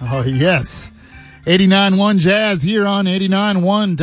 Oh, yes. 89.1 Jazz here on 89.1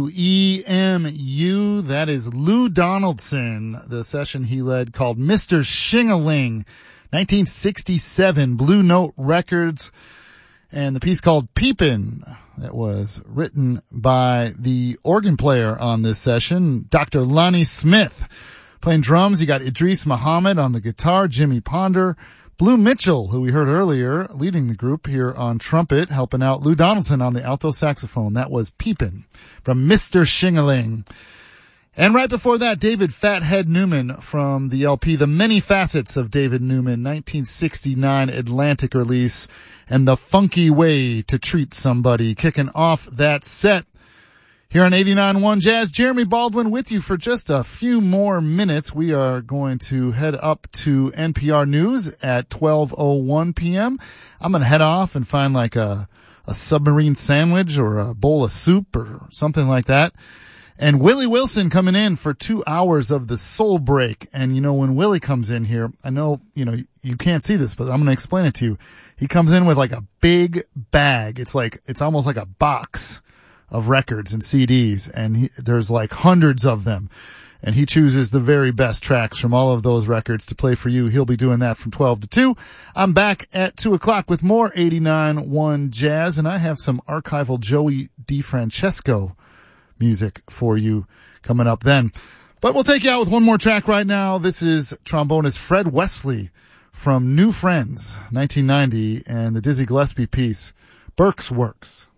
WEMU. That is Lou Donaldson, the session he led called Mr. Shing-a-Ling, 1967, Blue Note Records, and the piece called Peepin', that was written by the organ player on this session, Dr. Lonnie Smith. Playing drums, you got Idris Muhammad on the guitar, Jimmy Ponder, Blue Mitchell, who we heard earlier, leading the group here on trumpet, helping out Lou Donaldson on the alto saxophone. That was Peepin' from Mr. Shing-a-Ling. And right before that, David Fathead Newman from the LP The Many Facets of David Newman, 1969 Atlantic release, and The Funky Way to Treat Somebody, kicking off that set. Here on 89.1 Jazz, Jeremy Baldwin with you for just a few more minutes. We are going to head up to NPR News at 12:01 p.m. I'm going to head off and find like a submarine sandwich or a bowl of soup or something like that. And Willie Wilson coming in for 2 hours of the Soul Break. And, you know, when Willie comes in here, I know, you know, you can't see this, but I'm going to explain it to you. He comes in with like a big bag. It's almost like a box of records and CDs, and there's like hundreds of them, and he chooses the very best tracks from all of those records to play for you. He'll be doing that from 12 to 2. I'm back at 2 o'clock with more 89.1 Jazz, and I have some archival Joey DeFrancesco music for you coming up then. But we'll take you out with one more track right now. This is trombonist Fred Wesley from New Friends, 1990, and the Dizzy Gillespie piece, Burke's Works.